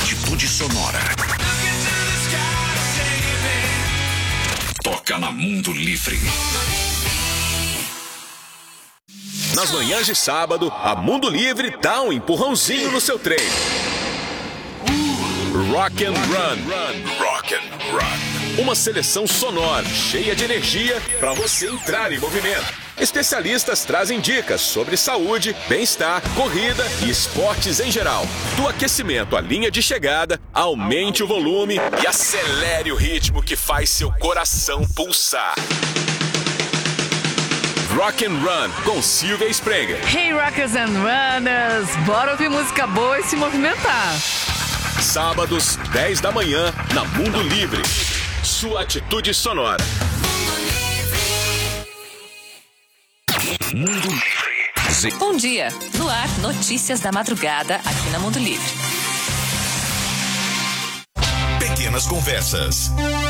Atitude Sonora. Toca na Mundo Livre. Nas manhãs de sábado, a Mundo Livre dá um empurrãozinho no seu treino. Rock and Run. Rock and Run. Uma seleção sonora, cheia de energia para você entrar em movimento. Especialistas trazem dicas sobre saúde, bem-estar, corrida e esportes em geral. Do aquecimento à linha de chegada, aumente o volume e acelere o ritmo que faz seu coração pulsar. Rock and Run, com Silvia Sprenger. Hey Rockers and Runners, bora ouvir música boa e se movimentar. Sábados, 10 da manhã, na Mundo Livre. Sua atitude sonora. Mundo Livre. Bom dia, no ar, notícias da madrugada aqui na Mundo Livre. Pequenas Conversas.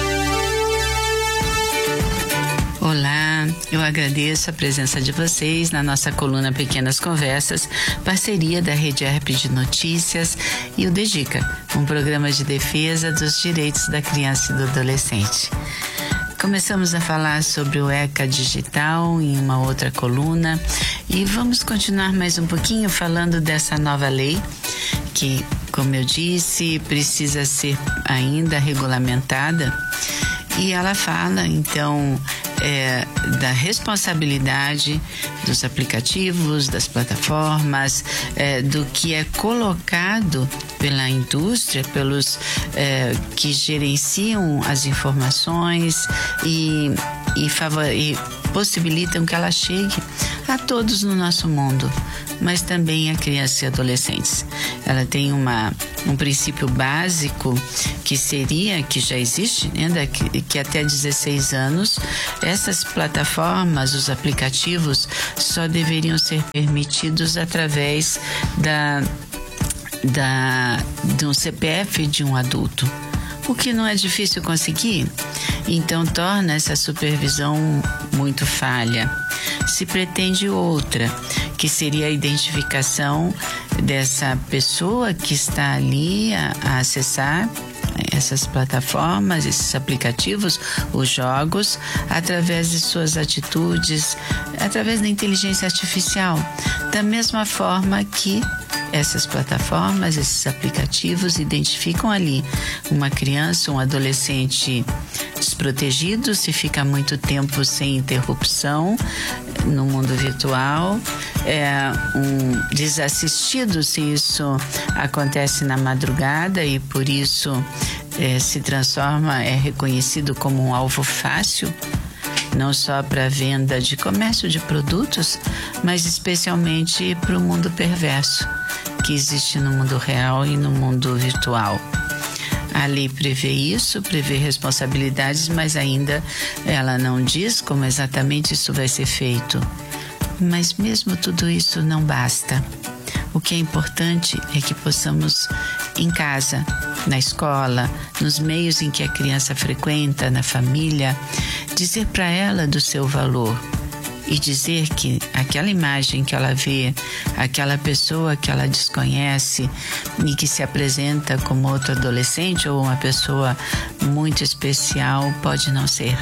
Olá, eu agradeço a presença de vocês na nossa coluna Pequenas Conversas, parceria da Rede ERP de Notícias e o DEDICA, um programa de defesa dos direitos da criança e do adolescente. Começamos a falar sobre o ECA digital em uma outra coluna e vamos continuar mais um pouquinho falando dessa nova lei que, como eu disse, precisa ser ainda regulamentada. E ela fala, então, da responsabilidade dos aplicativos, das plataformas, do que é colocado pela indústria, pelos que gerenciam as informações e possibilitam que ela chegue a todos no nosso mundo, mas também a crianças e adolescentes. Ela tem um princípio básico que já existe, né, que até 16 anos, essas plataformas, os aplicativos, só deveriam ser permitidos através de um CPF de um adulto, o que não é difícil conseguir. Então torna essa supervisão muito falha. Se pretende outra, que seria a identificação dessa pessoa que está ali a acessar essas plataformas, esses aplicativos, os jogos, através de suas atitudes, através da inteligência artificial. Da mesma forma que essas plataformas, esses aplicativos identificam ali uma criança, um adolescente desprotegido, se fica muito tempo sem interrupção no mundo virtual, um desassistido se isso acontece na madrugada e por isso se transforma, é reconhecido como um alvo fácil, não só para venda de comércio de produtos, mas especialmente para o mundo perverso que existe no mundo real e no mundo virtual. A lei prevê isso, prevê responsabilidades, mas ainda ela não diz como exatamente isso vai ser feito. Mas mesmo tudo isso não basta. O que é importante é que possamos, em casa, na escola, nos meios em que a criança frequenta, na família, dizer para ela do seu valor e dizer que aquela imagem que ela vê, aquela pessoa que ela desconhece e que se apresenta como outro adolescente ou uma pessoa muito especial, pode não ser.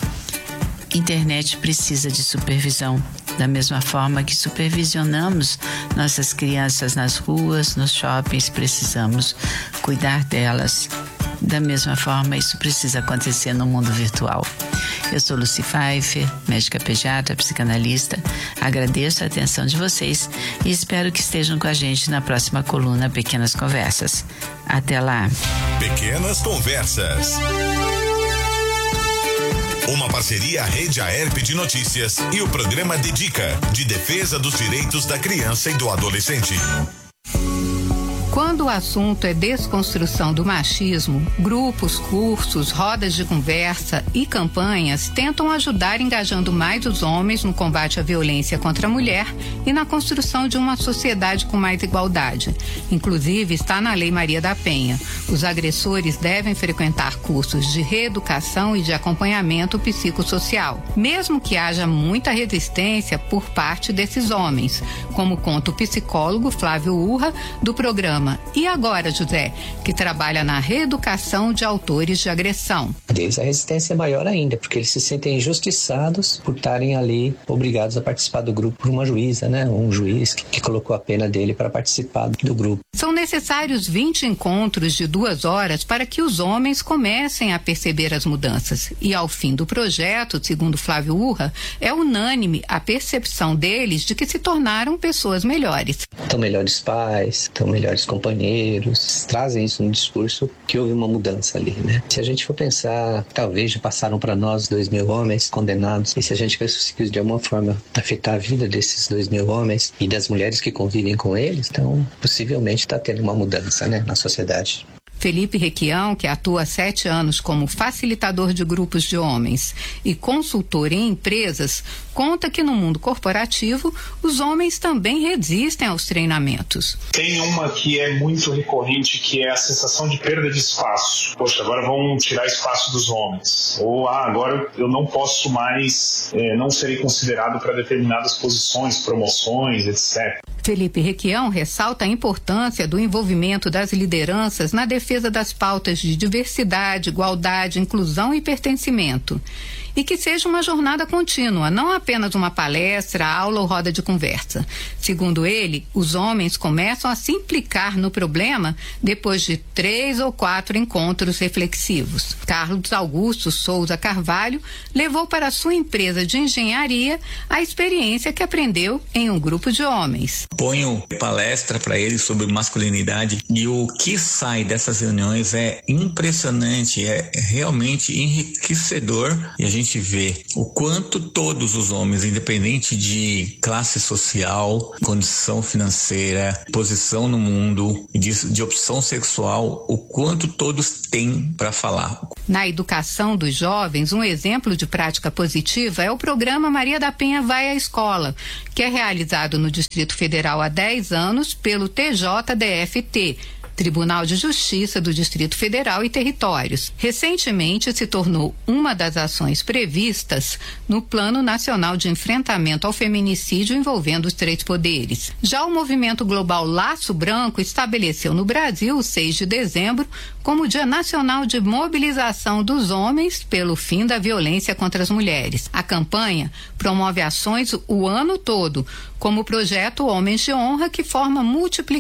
Internet precisa de supervisão, da mesma forma que supervisionamos nossas crianças nas ruas, nos shoppings, precisamos cuidar delas. Da mesma forma, isso precisa acontecer no mundo virtual. Eu sou Lucy Pfeiffer, médica pediatra, psicanalista. Agradeço a atenção de vocês e espero que estejam com a gente na próxima coluna Pequenas Conversas. Até lá. Pequenas Conversas. Uma parceria Rede AERP de Notícias e o programa DEDICA, de defesa dos direitos da criança e do adolescente. Quando o assunto é desconstrução do machismo, grupos, cursos, rodas de conversa e campanhas tentam ajudar engajando mais os homens no combate à violência contra a mulher e na construção de uma sociedade com mais igualdade. Inclusive, está na Lei Maria da Penha. Os agressores devem frequentar cursos de reeducação e de acompanhamento psicossocial, mesmo que haja muita resistência por parte desses homens, como conta o psicólogo Flávio Urra, do programa programa. E agora, José, que trabalha na reeducação de autores de agressão. Deles a resistência é maior ainda, porque eles se sentem injustiçados por estarem ali obrigados a participar do grupo por uma juíza, né? Um juiz que colocou a pena dele para participar do grupo. São necessários 20 encontros de 2 horas para que os homens comecem a perceber as mudanças. E ao fim do projeto, segundo Flávio Urra, é unânime a percepção deles de que se tornaram pessoas melhores. Estão melhores pais, estão melhores companheiros, trazem isso no discurso que houve uma mudança ali, né? Se a gente for pensar, talvez já passaram para nós 2.000 homens condenados, e se a gente conseguir de alguma forma afetar a vida desses 2.000 homens e das mulheres que convivem com eles, então possivelmente está tendo uma mudança, né, na sociedade. Felipe Requião, que atua há 7 anos como facilitador de grupos de homens e consultor em empresas, conta que no mundo corporativo os homens também resistem aos treinamentos. Tem uma que é muito recorrente, que é a sensação de perda de espaço. Poxa, agora vão tirar espaço dos homens. Ou agora eu não posso mais, não serei considerado para determinadas posições, promoções, etc. Felipe Requião ressalta a importância do envolvimento das lideranças na defesa das pautas de diversidade, igualdade, inclusão e pertencimento. E que seja uma jornada contínua, não apenas uma palestra, aula ou roda de conversa. Segundo ele, os homens começam a se implicar no problema depois de 3 ou 4 encontros reflexivos. Carlos Augusto Souza Carvalho levou para sua empresa de engenharia a experiência que aprendeu em um grupo de homens. Ponho palestra para eles sobre masculinidade e o que sai dessas reuniões é impressionante, é realmente enriquecedor, e a gente vê o quanto todos os homens, independente de classe social, condição financeira, posição no mundo, de opção sexual, o quanto todos têm para falar. Na educação dos jovens, um exemplo de prática positiva é o programa Maria da Penha Vai à Escola, que é realizado no Distrito Federal há 10 anos pelo TJDFT, Tribunal de Justiça do Distrito Federal e Territórios. Recentemente se tornou uma das ações previstas no Plano Nacional de Enfrentamento ao Feminicídio envolvendo os 3 poderes. Já o movimento global Laço Branco estabeleceu no Brasil o 6 de dezembro como Dia Nacional de Mobilização dos Homens pelo fim da violência contra as mulheres. A campanha promove ações o ano todo, como o projeto Homens de Honra, que forma